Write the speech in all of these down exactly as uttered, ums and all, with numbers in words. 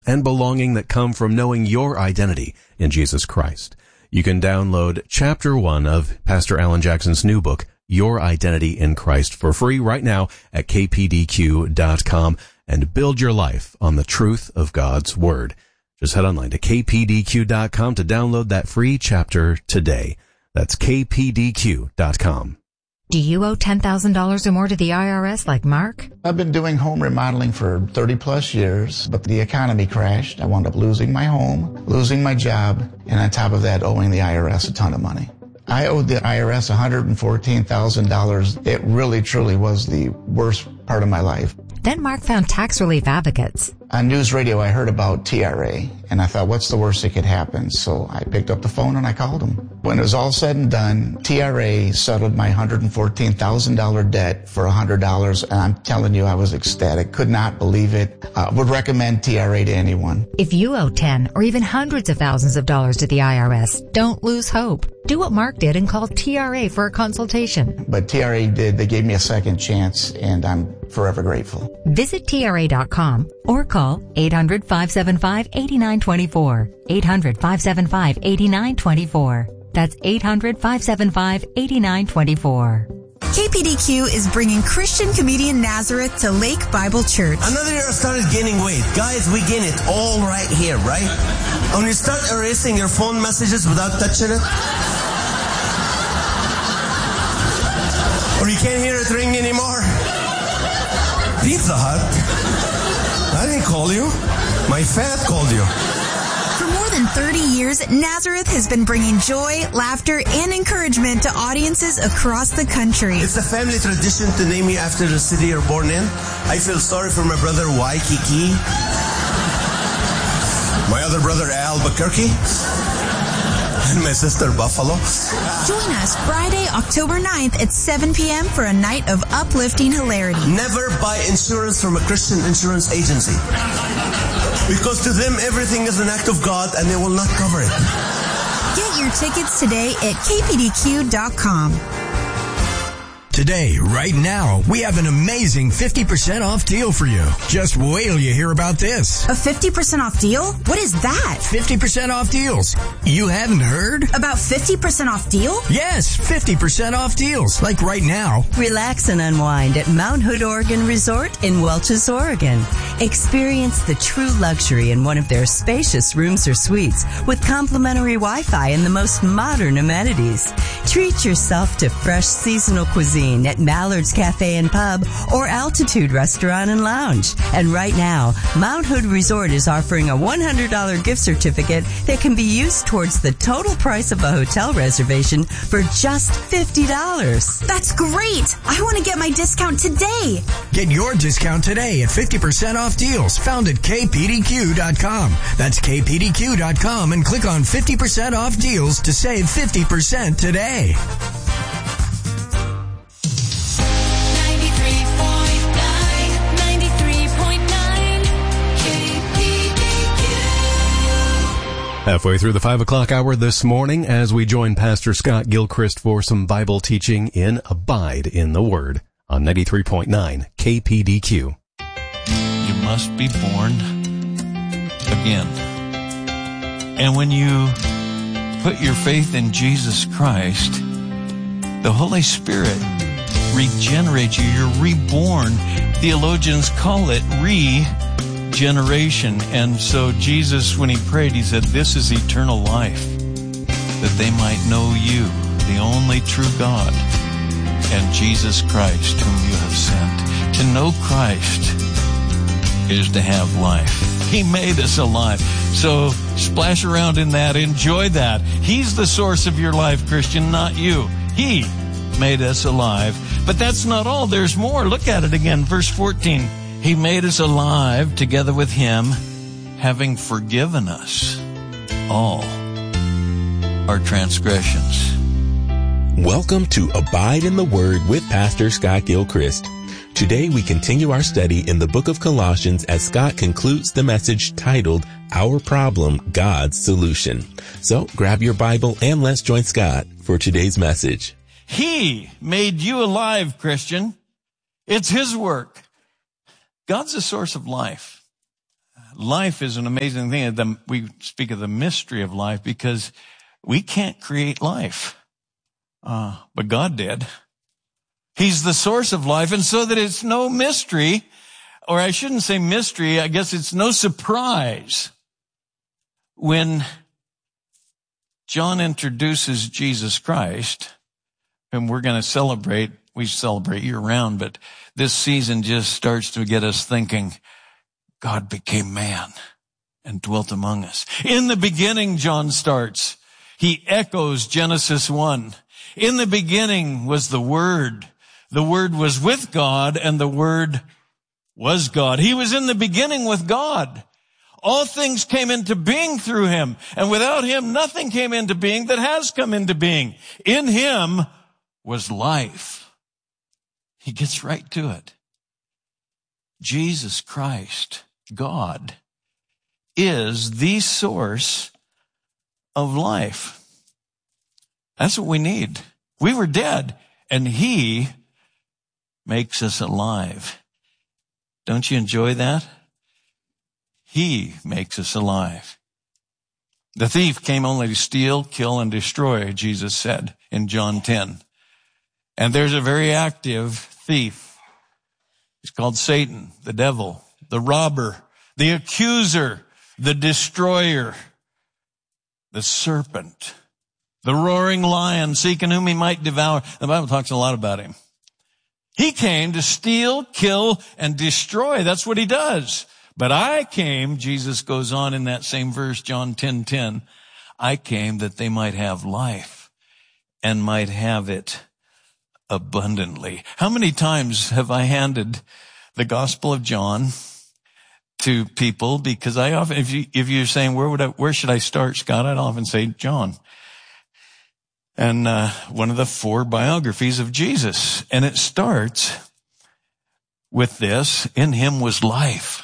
and belonging that come from knowing your identity in Jesus Christ. You can download chapter one of Pastor Alan Jackson's new book, Your Identity in Christ, for free right now at k p d q dot com and build your life on the truth of God's Word. Just head online to k p d q dot com to download that free chapter today. That's k p d q dot com. Do you owe ten thousand dollars or more to the I R S like Mark? I've been doing home remodeling for thirty plus years, but the economy crashed. I wound up losing my home, losing my job, and on top of that, owing the I R S a ton of money. I owed the I R S one hundred fourteen thousand dollars. It really, truly was the worst part of my life. Then Mark found tax relief advocates. On news radio, I heard about T R A, and I thought, what's the worst that could happen? So I picked up the phone and I called them. When it was all said and done, T R A settled my one hundred fourteen thousand dollars debt for one hundred dollars, and I'm telling you, I was ecstatic. Could not believe it. Uh, would recommend T R A to anyone. If you owe ten or even hundreds of thousands of dollars to the I R S, don't lose hope. Do what Mark did and call T R A for a consultation. But T R A did. They gave me a second chance, and I'm forever grateful. Visit T R A dot com or call eight hundred, five seven five, eight nine two four. eight hundred, five seven five, eight nine two four. That's eight hundred, five seven five, eight nine two four. K P D Q is bringing Christian comedian Nazareth to Lake Bible Church. Another year I started gaining weight. Guys, we gain it all right here, right? When you start erasing your phone messages without touching it, or you can't hear it ring anymore. Pizza Hut? I didn't call you. My fat called you. For more than thirty years, Nazareth has been bringing joy, laughter, and encouragement to audiences across the country. It's a family tradition to name you after the city you're born in. I feel sorry for my brother Waikiki, my other brother Albuquerque, and my sister Buffalo. Join us Friday, October ninth at seven p.m. for a night of uplifting hilarity. Never buy insurance from a Christian insurance agency, because to them everything is an act of God and they will not cover it. Get your tickets today at k p d q dot com. Today, right now, we have an amazing fifty percent off deal for you. Just wait till you hear about this. A fifty percent off deal? What is that? fifty percent off deals. You haven't heard? About fifty percent off deal? Yes, fifty percent off deals. Like right now. Relax and unwind at Mount Hood Oregon Resort in Welches, Oregon. Experience the true luxury in one of their spacious rooms or suites with complimentary Wi-Fi and the most modern amenities. Treat yourself to fresh seasonal cuisine at Mallard's Cafe and Pub or Altitude Restaurant and Lounge. And right now, Mount Hood Resort is offering a one hundred dollars gift certificate that can be used towards the total price of a hotel reservation for just fifty dollars. That's great! I want to get my discount today. Get your discount today at fifty percent off deals found at k p d q dot com. That's k p d q dot com and click on fifty percent off deals to save fifty percent today. Halfway through the five o'clock hour this morning as we join Pastor Scott Gilchrist for some Bible teaching in Abide in the Word on ninety-three point nine K P D Q. You must be born again. And when you put your faith in Jesus Christ, the Holy Spirit regenerates you. You're reborn. Theologians call it regeneration. And so Jesus, when he prayed, he said, this is eternal life, that they might know you, the only true God, and Jesus Christ, whom you have sent. To know Christ is to have life. He made us alive. So splash around in that. Enjoy that. He's the source of your life, Christian, not you. He made us alive. But that's not all. There's more. Look at it again. Verse fourteen. He made us alive together with him, having forgiven us all our transgressions. Welcome to Abide in the Word with Pastor Scott Gilchrist. Today we continue our study in the book of Colossians as Scott concludes the message titled, Our Problem, God's Solution. So grab your Bible and let's join Scott for today's message. He made you alive, Christian. It's his work. God's the source of life. life is an amazing thing. The, we speak of the mystery of life because we can't create life, uh, but God did. He's the source of life, and so that it's no mystery, or I shouldn't say mystery, I guess it's no surprise when John introduces Jesus Christ, and we're going to celebrate. We celebrate year-round, but this season just starts to get us thinking, God became man and dwelt among us. In the beginning, John starts. He echoes Genesis one. In the beginning was the Word. The Word was with God, and the Word was God. He was in the beginning with God. All things came into being through him, and without him, nothing came into being that has come into being. In him was life. He gets right to it. Jesus Christ, God, is the source of life. That's what we need. We were dead, and he makes us alive. Don't you enjoy that? He makes us alive. The thief came only to steal, kill, and destroy, Jesus said in John ten. And there's a very active thief. He's called Satan, the devil, the robber, the accuser, the destroyer, the serpent, the roaring lion, seeking whom he might devour. The Bible talks a lot about him. He came to steal, kill, and destroy. That's what he does. But I came, Jesus goes on in that same verse, John ten ten, I came that they might have life and might have it abundantly. How many times have I handed the Gospel of John to people? Because I often, if you, if you're saying, where would I, where should I start, Scott? I'd often say John. And, uh, one of the four biographies of Jesus. And it starts with this, in him was life.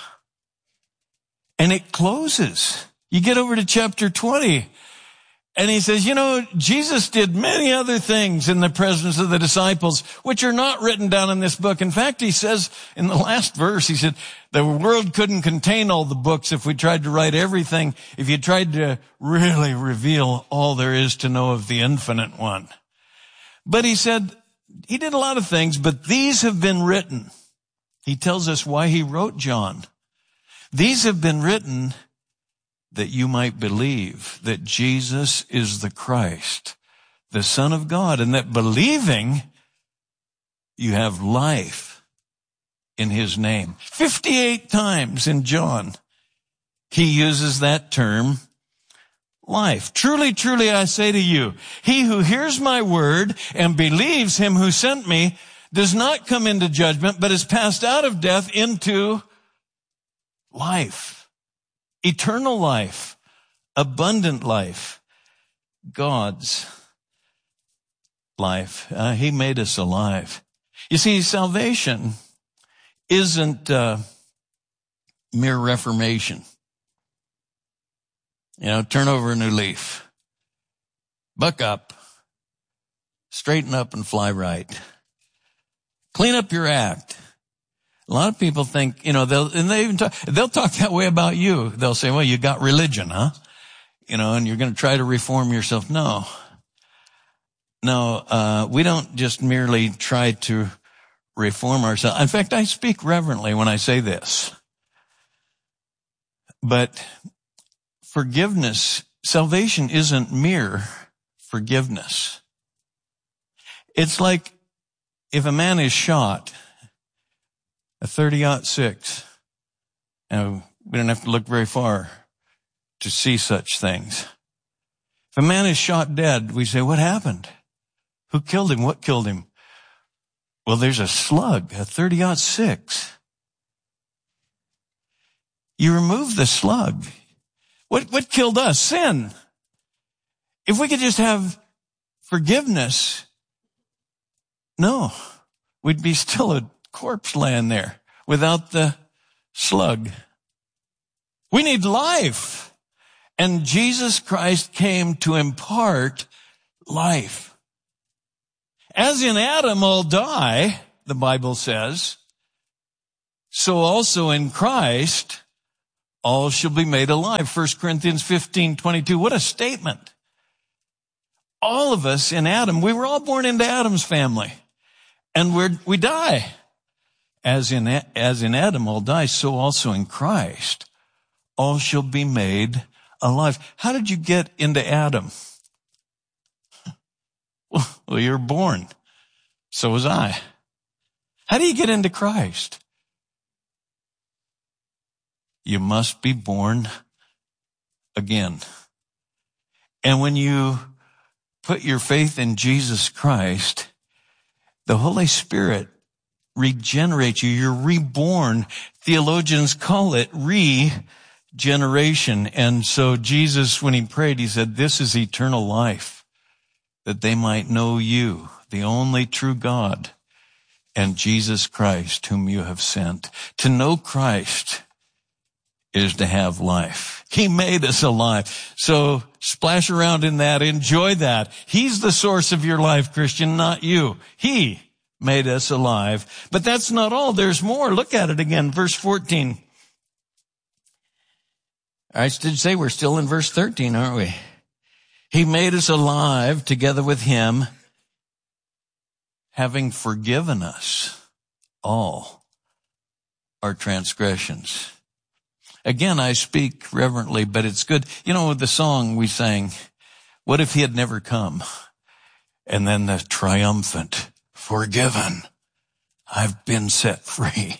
And it closes. You get over to chapter twenty, and he says, you know, Jesus did many other things in the presence of the disciples, which are not written down in this book. In fact, he says in the last verse, he said, the world couldn't contain all the books if we tried to write everything, if you tried to really reveal all there is to know of the infinite one. But he said, he did a lot of things, but these have been written. He tells us why he wrote John. These have been written that you might believe that Jesus is the Christ, the Son of God, and that believing you have life in his name. fifty-eight times in John, he uses that term, life. Truly, truly, I say to you, he who hears my word and believes him who sent me does not come into judgment, but is passed out of death into life, eternal life, abundant life, God's life. Uh, he made us alive. You see, salvation isn't uh, mere reformation. You know, turn over a new leaf, buck up, straighten up and fly right, clean up your act. A lot of people think, you know, they'll, and they even talk, they'll talk that way about you. They'll say, well, you got religion, huh? You know, and you're going to try to reform yourself. No. No, uh, we don't just merely try to reform ourselves. In fact, I speak reverently when I say this. But forgiveness, salvation isn't mere forgiveness. It's like if a man is shot, a thirty aught six. And we don't have to look very far to see such things. If a man is shot dead, we say, what happened? Who killed him? What killed him? Well, there's a slug, a thirty aught six. You remove the slug. What, what killed us? Sin. If we could just have forgiveness, no, we'd be still a corpse laying there without the slug. We need life. And Jesus Christ came to impart life. As in Adam all die, the Bible says, so also in Christ all shall be made alive. First Corinthians fifteen twenty-two. What a statement. All of us in Adam, we were all born into Adam's family. And we're, we die. As in, as in Adam all die, so also in Christ, all shall be made alive. How did you get into Adam? Well, you're born. So was I. How do you get into Christ? You must be born again. And when you put your faith in Jesus Christ, the Holy Spirit regenerates you. You're reborn. Theologians call it regeneration. And so Jesus, when he prayed, he said, this is eternal life, that they might know you, the only true God, and Jesus Christ, whom you have sent. To know Christ is to have life. He made us alive. So splash around in that. Enjoy that. He's the source of your life, Christian, not you. He made us alive. But that's not all. There's more. Look at it again. Verse fourteen. I did say we're still in verse thirteen, aren't we? He made us alive together with him, having forgiven us all our transgressions. Again, I speak reverently, but it's good. You know, the song we sang, what if he had never come? And then the triumphant, forgiven, I've been set free.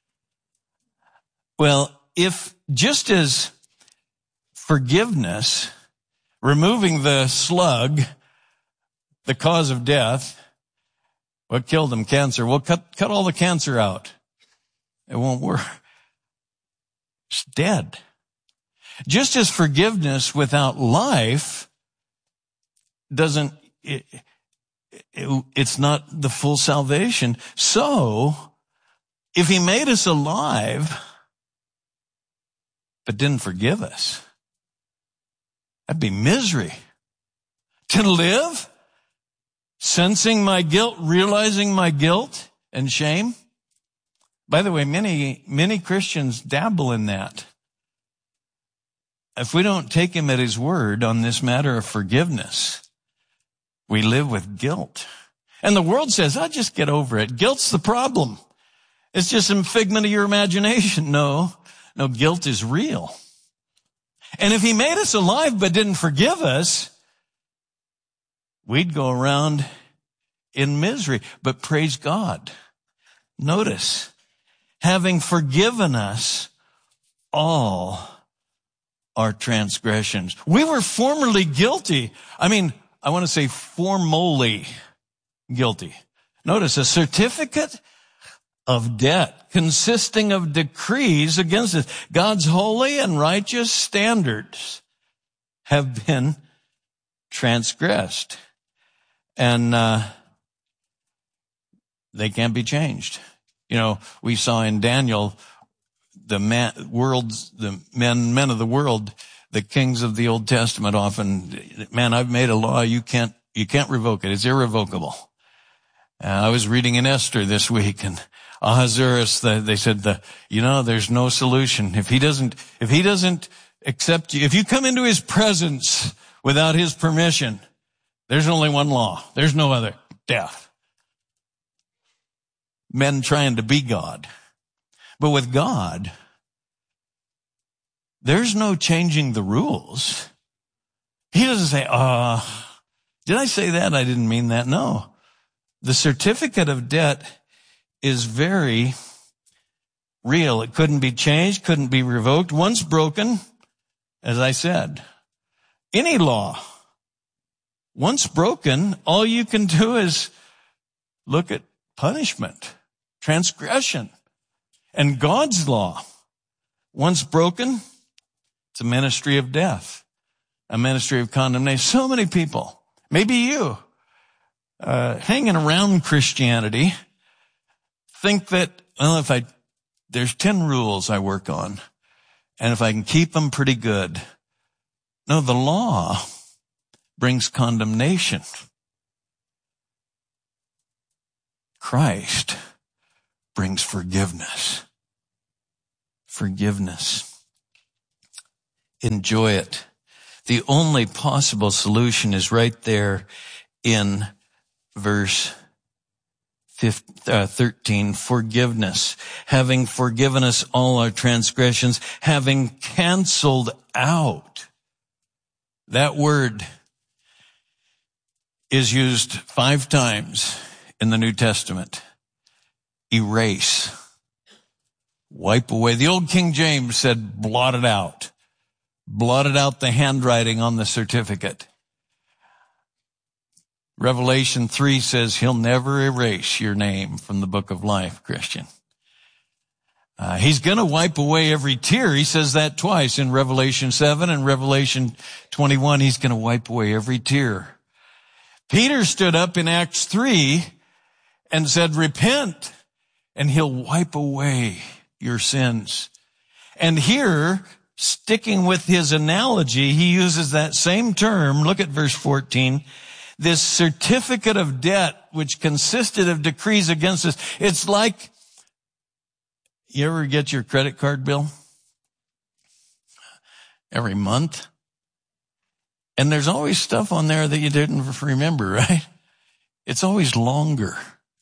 Well, if just as forgiveness, removing the slug, the cause of death, what killed him? Cancer. Well, cut, cut all the cancer out. It won't work. It's dead. Just as forgiveness without life doesn't, it, it, it's not the full salvation. So, if he made us alive, but didn't forgive us, that'd be misery. To live, sensing my guilt, realizing my guilt and shame. By the way, many, many Christians dabble in that. If we don't take him at his word on this matter of forgiveness, we live with guilt. And the world says, oh, just get over it. Guilt's the problem. It's just a figment of your imagination. No, no, guilt is real. And if he made us alive but didn't forgive us, we'd go around in misery. But praise God. Notice, having forgiven us all our transgressions. We were formerly guilty. I mean, I want to say formally guilty. Notice, a certificate of debt consisting of decrees against us. God's holy and righteous standards have been transgressed. And uh they can't be changed. You know, we saw in Daniel, the man, world's, the men, men of the world, the kings of the Old Testament often, man, I've made a law, you can't, you can't revoke it. It's irrevocable. Uh, I was reading in Esther this week, and Ahasuerus, the, they said, the, you know, there's no solution. If he doesn't, if he doesn't accept you, if you come into his presence without his permission, there's only one law. There's no other. Death. Men trying to be God. But with God, there's no changing the rules. He doesn't say, uh, did I say that? I didn't mean that. No. The certificate of debt is very real. It couldn't be changed, couldn't be revoked. Once broken, as I said, any law, once broken, all you can do is look at punishment. Transgression. And God's law, once broken, it's a ministry of death, a ministry of condemnation. So many people, maybe you, uh, hanging around Christianity, think that, well, if I, there's ten rules I work on, and if I can keep them pretty good. No, the law brings condemnation. Christ brings forgiveness. Forgiveness. enjoy it. The only possible solution is right there in verse thirteen, forgiveness. Having forgiven us all our transgressions, having canceled out. That word is used five times in the New Testament. Erase. Wipe away. The old King James said blotted out. Blotted out the handwriting on the certificate. Revelation three says he'll never erase your name from the book of life, Christian. Uh, he's going to wipe away every tear. He says that twice in Revelation seven and Revelation twenty-one. He's going to wipe away every tear. Peter stood up in Acts three and said, repent, and he'll wipe away your sins. And here, sticking with his analogy, he uses that same term. Look at verse fourteen. This certificate of debt, which consisted of decrees against us. It's like, you ever get your credit card bill every month? And there's always stuff on there that you didn't remember, right? It's always longer.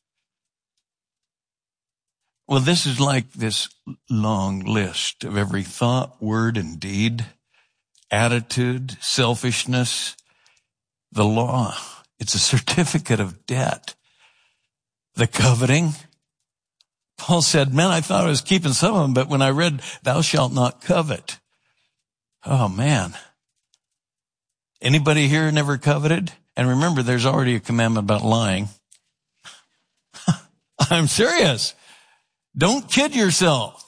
Well, this is like this long list of every thought, word, and deed, attitude, selfishness, the law. It's a certificate of debt. The coveting. Paul said, man, I thought I was keeping some of them, but when I read, thou shalt not covet. Oh, man. Anybody here never coveted? And remember, there's already a commandment about lying. I'm serious. Don't kid yourself.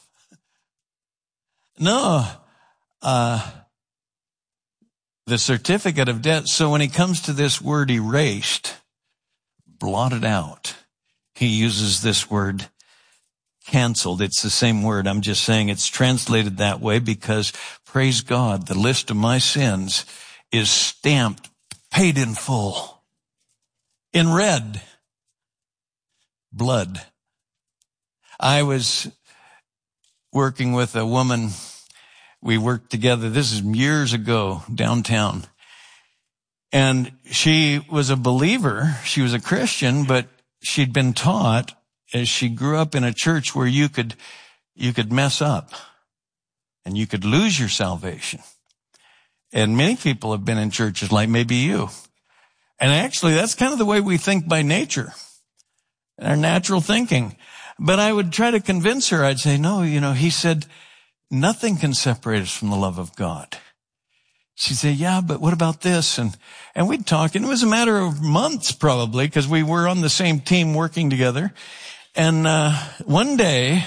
No. Uh, the certificate of debt. So when he comes to this word erased, blotted out, he uses this word canceled. It's the same word. I'm just saying it's translated that way because, praise God, the list of my sins is stamped, paid in full, in red, blood. I was working with a woman. We worked together. This is years ago, downtown. And she was a believer. She was a Christian, but she'd been taught as she grew up in a church where you could, you could mess up and you could lose your salvation. And many people have been in churches like maybe you. And actually, that's kind of the way we think by nature, our natural thinking. But I would try to convince her. I'd say, no, you know, he said, nothing can separate us from the love of God. She'd say, yeah, but what about this? And, and we'd talk, and it was a matter of months probably, because we were on the same team working together. And, uh, one day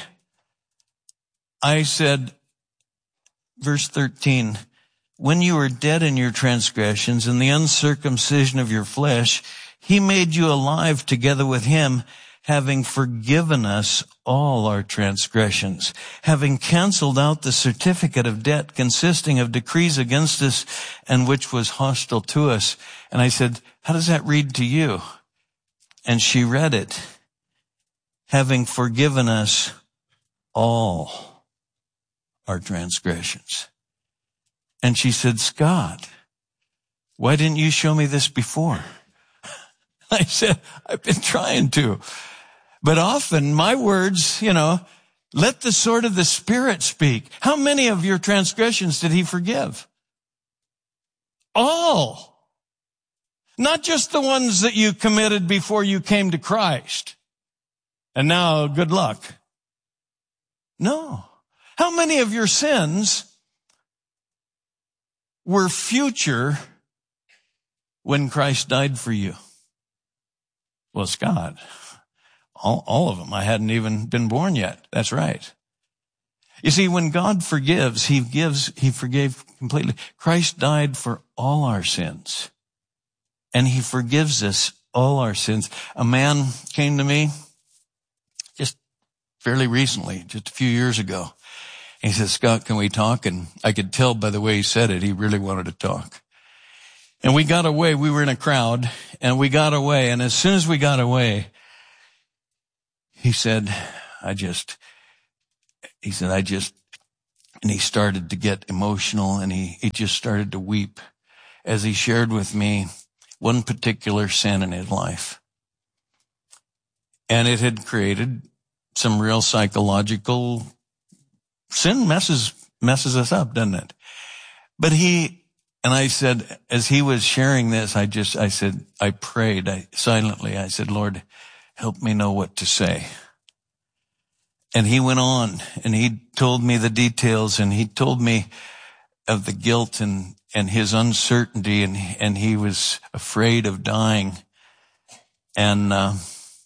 I said, verse thirteen, when you were dead in your transgressions and the uncircumcision of your flesh, he made you alive together with him, having forgiven us all our transgressions, having canceled out the certificate of debt consisting of decrees against us and which was hostile to us. And I said, how does that read to you? And she read it, having forgiven us all our transgressions. And she said, Scott, why didn't you show me this before? I said, I've been trying to. But often my words, you know, let the sword of the Spirit speak. How many of your transgressions did he forgive? All. Not just the ones that you committed before you came to Christ. And now, good luck. No. How many of your sins were future when Christ died for you? Well, Scott, all, all of them. I hadn't even been born yet. That's right. You see, when God forgives, he gives, he forgave completely. Christ died for all our sins, and he forgives us all our sins. A man came to me just fairly recently, just a few years ago. And he said, Scott, can we talk? And I could tell by the way he said it, he really wanted to talk. And we got away. We were in a crowd, and we got away. And as soon as we got away, he said, I just, he said, I just And he started to get emotional, and he, he just started to weep as he shared with me one particular sin in his life. And it had created some real psychological sin. Messes, messes us up, doesn't it? But he, and I said, as he was sharing this, I just, I said, I prayed I, silently. I said, Lord, help me know what to say. And he went on and he told me the details, and he told me of the guilt and, and his uncertainty, and, and he was afraid of dying. And, uh,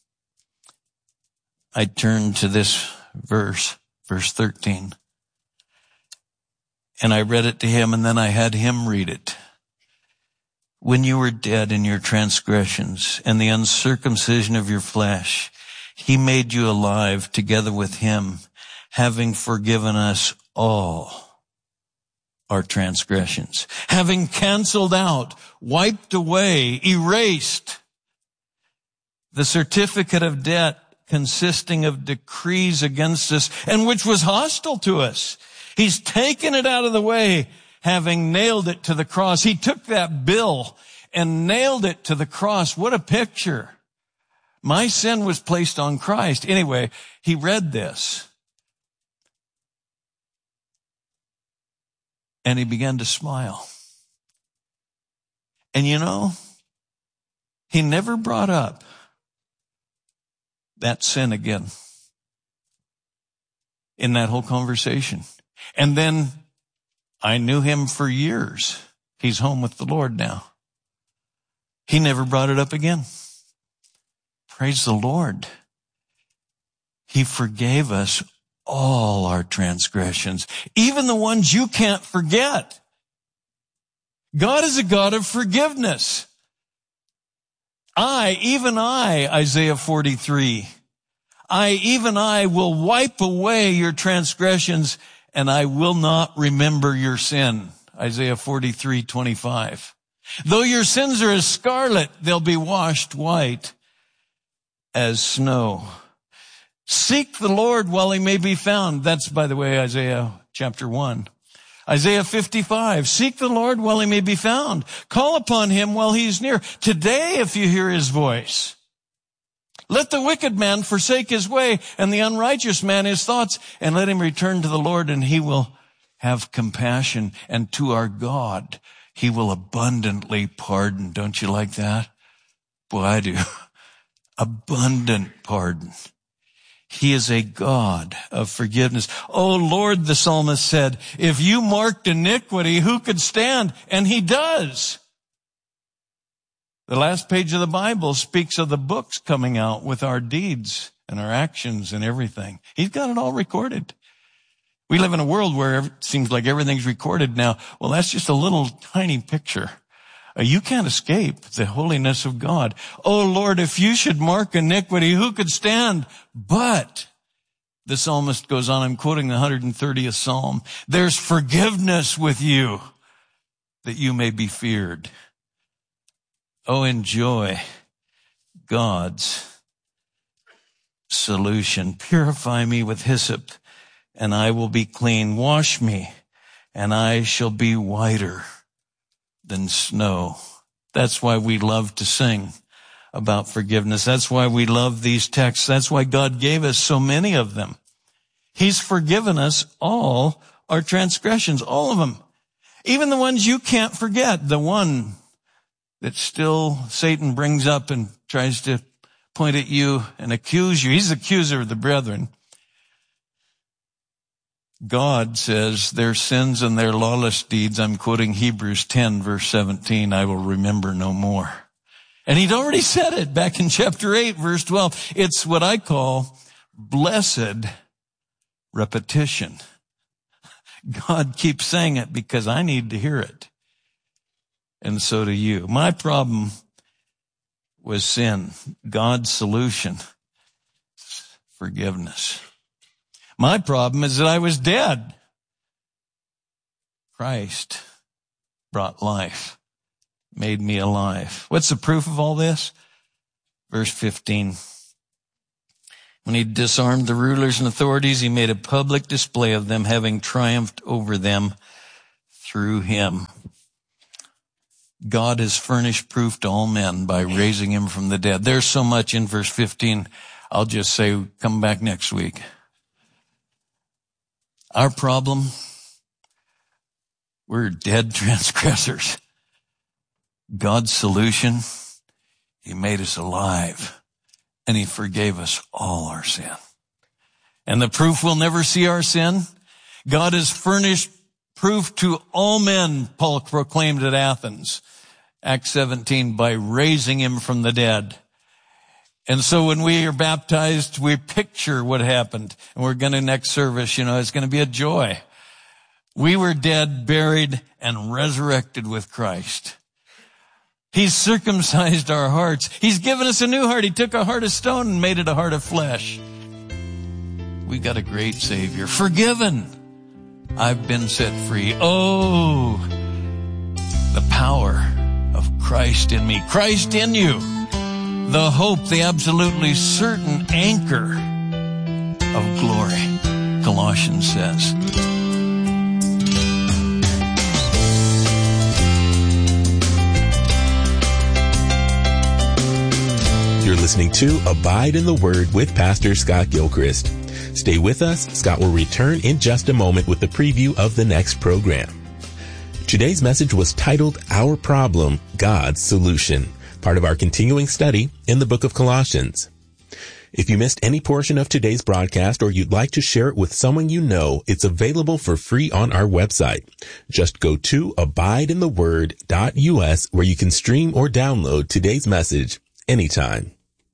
I turned to this verse, verse thirteen, and I read it to him, and then I had him read it. When you were dead in your transgressions and the uncircumcision of your flesh, he made you alive together with him, having forgiven us all our transgressions, having canceled out, wiped away, erased the certificate of debt consisting of decrees against us, and which was hostile to us. He's taken it out of the way, having nailed it to the cross. He took that bill and nailed it to the cross. What a picture. My sin was placed on Christ. Anyway, he read this, and he began to smile. And you know, he never brought up that sin again in that whole conversation. And then I knew him for years. He's home with the Lord now. He never brought it up again. Praise the Lord. He forgave us all our transgressions, even the ones you can't forget. God is a God of forgiveness. I, even I, Isaiah forty-three, I, even I will wipe away your transgressions, and I will not remember your sin. Isaiah forty-three twenty-five. Though your sins are as scarlet, they'll be washed white as snow. Seek the Lord while he may be found. That's, by the way, Isaiah chapter one. Isaiah fifty-five, seek the Lord while he may be found. Call upon him while he is near. Today, if you hear his voice. Let the wicked man forsake his way, and the unrighteous man his thoughts, and let him return to the Lord, and he will have compassion. And to our God, he will abundantly pardon. Don't you like that? Boy, I do. Abundant pardon. He is a God of forgiveness. Oh Lord, the psalmist said, if you marked iniquity, who could stand? And he does. The last page of the Bible speaks of the books coming out with our deeds and our actions and everything. He's got it all recorded. We live in a world where it seems like everything's recorded now. Well, that's just a little tiny picture. You can't escape the holiness of God. Oh Lord, if you should mark iniquity, who could stand? But the psalmist goes on, I'm quoting the one hundred thirtieth Psalm, there's forgiveness with you that you may be feared. Oh, enjoy God's solution. Purify me with hyssop, and I will be clean. Wash me, and I shall be whiter than snow. That's why we love to sing about forgiveness. That's why we love these texts. That's why God gave us so many of them. He's forgiven us all our transgressions, all of them. Even the ones you can't forget, the one that still Satan brings up and tries to point at you and accuse you. He's the accuser of the brethren. God says their sins and their lawless deeds, I'm quoting Hebrews ten verse seventeen, I will remember no more. And he'd already said it back in chapter eight verse twelve. It's what I call blessed repetition. God keeps saying it because I need to hear it. And so do you. My problem was sin. God's solution, forgiveness. My problem is that I was dead. Christ brought life, made me alive. What's the proof of all this? Verse fifteen. When he disarmed the rulers and authorities, he made a public display of them, having triumphed over them through him. God has furnished proof to all men by raising him from the dead. There's so much in verse fifteen. I'll just say, come back next week. Our problem, we're dead transgressors. God's solution, he made us alive, and he forgave us all our sin. And the proof we'll never see our sin, God has furnished proof to all men, Paul proclaimed at Athens, Acts seventeen, by raising him from the dead. And so when we are baptized, we picture what happened. And we're going to next service, you know, it's going to be a joy. We were dead, buried, and resurrected with Christ. He's circumcised our hearts. He's given us a new heart. He took a heart of stone and made it a heart of flesh. We got a great Savior. Forgiven. I've been set free. Oh, the power of Christ in me. Christ in you. The hope, the absolutely certain anchor of glory, Colossians says. You're listening to Abide in the Word with Pastor Scott Gilchrist. Stay with us. Scott will return in just a moment with a preview of the next program. Today's message was titled, Our Problem, God's Solution, part of our continuing study in the book of Colossians. If you missed any portion of today's broadcast or you'd like to share it with someone you know, it's available for free on our website. Just go to abide in the word dot U S where you can stream or download today's message anytime.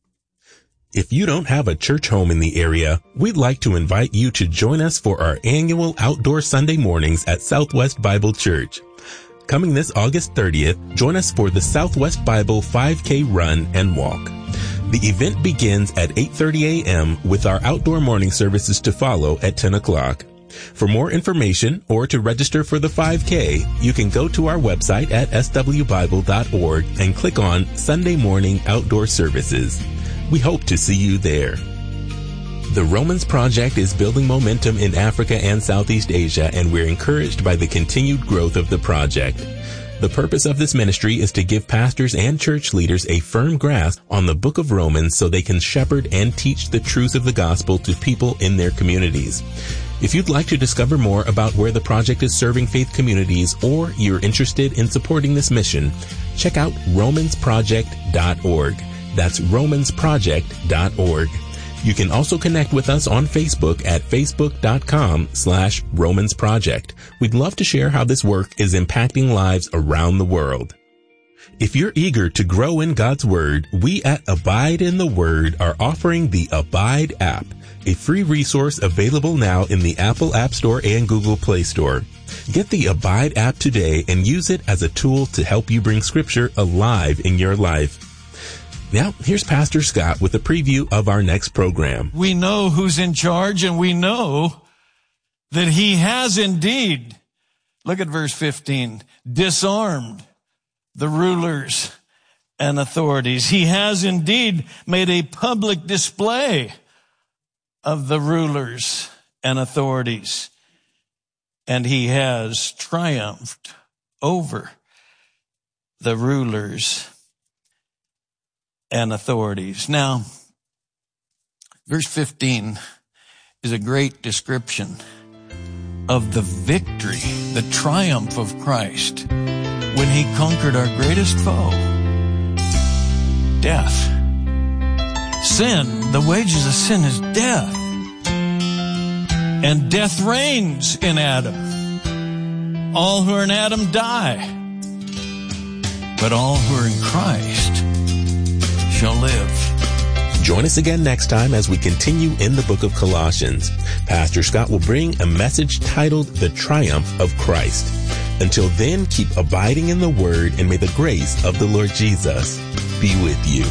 If you don't have a church home in the area, we'd like to invite you to join us for our annual outdoor Sunday mornings at Southwest Bible Church. Coming this August thirtieth, join us for the Southwest Bible five K Run and Walk. The event begins at eight thirty a.m. with our outdoor morning services to follow at ten o'clock. For more information or to register for the five K, you can go to our website at s w bible dot org and click on Sunday Morning Outdoor Services. We hope to see you there. The Romans Project is building momentum in Africa and Southeast Asia, and we're encouraged by the continued growth of the project. The purpose of this ministry is to give pastors and church leaders a firm grasp on the book of Romans so they can shepherd and teach the truths of the gospel to people in their communities. If you'd like to discover more about where the project is serving faith communities, or you're interested in supporting this mission, check out romans project dot org. That's romans project dot org. You can also connect with us on Facebook at facebook.com slash Romans Project. We'd love to share how this work is impacting lives around the world. If you're eager to grow in God's Word, we at Abide in the Word are offering the Abide app, a free resource available now in the Apple App Store and Google Play Store. Get the Abide app today and use it as a tool to help you bring Scripture alive in your life. Now, here's Pastor Scott with a preview of our next program. We know who's in charge, and we know that he has indeed, look at verse fifteen, disarmed the rulers and authorities. He has indeed made a public display of the rulers and authorities, and he has triumphed over the rulers and authorities. Now, verse fifteen is a great description of the victory, the triumph of Christ when he conquered our greatest foe, death. Sin, the wages of sin is death. And death reigns in Adam. All who are in Adam die. But all who are in Christ shall live. Join us again next time as we continue in the book of Colossians. Pastor Scott will bring a message titled The Triumph of Christ. Until then, keep abiding in the Word, and may the grace of the Lord Jesus be with you.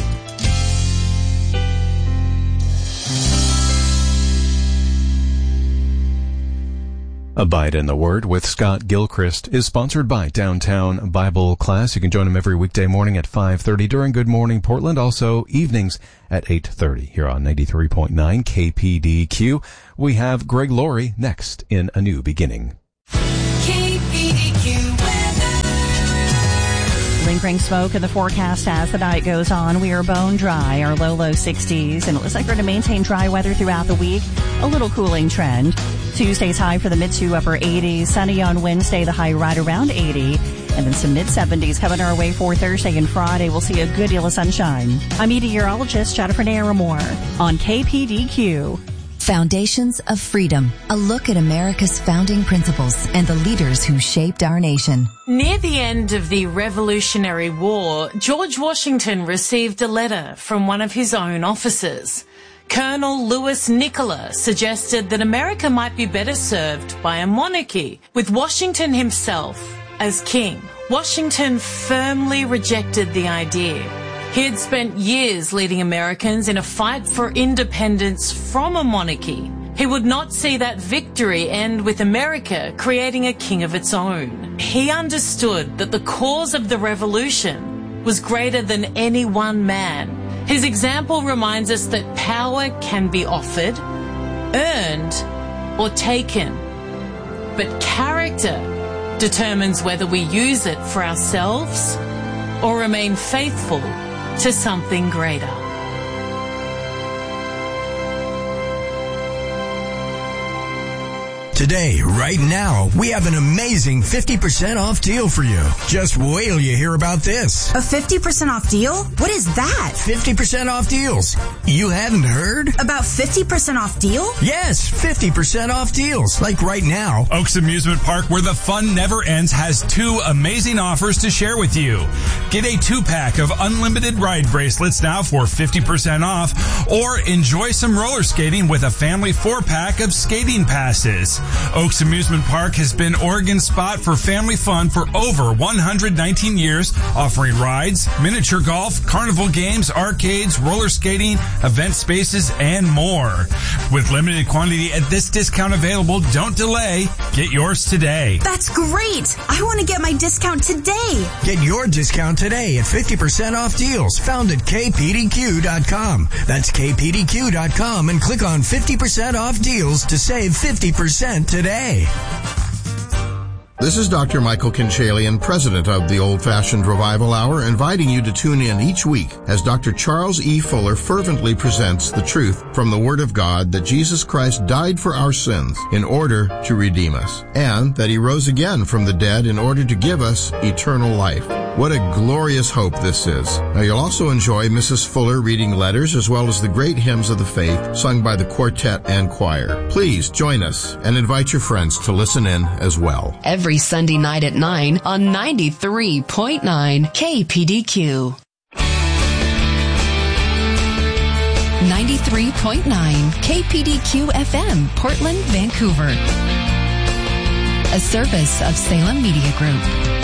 Abide in the Word with Scott Gilchrist is sponsored by Downtown Bible Class. You can join him every weekday morning at five thirty during Good Morning Portland, also evenings at eight thirty here on ninety-three point nine K P D Q. We have Greg Laurie next in A New Beginning. K P D Q weather. Lingering smoke in the forecast as the night goes on. We are bone dry, our low, low sixties, and it looks like we're going to maintain dry weather throughout the week. A little cooling trend. Tuesday's high for the mid to upper eighties. Sunny on Wednesday, the high right around eighty. And then some mid seventies coming our way for Thursday and Friday. We'll see a good deal of sunshine. I'm meteorologist Jennifer Naramore on K P D Q. Foundations of Freedom, a look at America's founding principles and the leaders who shaped our nation. Near the end of the Revolutionary War, George Washington received a letter from one of his own officers. Colonel Louis Nicola suggested that America might be better served by a monarchy, with Washington himself as king. Washington firmly rejected the idea. He had spent years leading Americans in a fight for independence from a monarchy. He would not see that victory end with America creating a king of its own. He understood that the cause of the revolution was greater than any one man. His example reminds us that power can be offered, earned, or taken. But character determines whether we use it for ourselves or remain faithful to something greater. Today, right now, we have an amazing fifty percent off deal for you. Just wait till you hear about this. A fifty percent off deal? What is that? fifty percent off deals. You hadn't heard? About fifty percent off deal? Yes, fifty percent off deals. Like right now. Oaks Amusement Park, where the fun never ends, has two amazing offers to share with you. Get a two-pack of unlimited ride bracelets now for fifty percent off, or enjoy some roller skating with a family four-pack of skating passes. Oaks Amusement Park has been Oregon's spot for family fun for over one hundred nineteen years, offering rides, miniature golf, carnival games, arcades, roller skating, event spaces, and more. With limited quantity at this discount available, don't delay. Get yours today. That's great! I want to get my discount today. Get your discount today at fifty percent off deals found at K P D Q dot com. That's K P D Q dot com and click on fifty percent off deals to save fifty percent today. This is Doctor Michael Kinchalian, president of the Old Fashioned Revival Hour, inviting you to tune in each week as Doctor Charles E. Fuller fervently presents the truth from the Word of God that Jesus Christ died for our sins in order to redeem us, and that He rose again from the dead in order to give us eternal life. What a glorious hope this is. Now you'll also enjoy Missus Fuller reading letters as well as the great hymns of the faith sung by the quartet and choir. Please join us and invite your friends to listen in as well. Every Sunday night at nine on ninety-three point nine K P D Q. ninety-three point nine K P D Q F M, Portland, Vancouver. A service of Salem Media Group.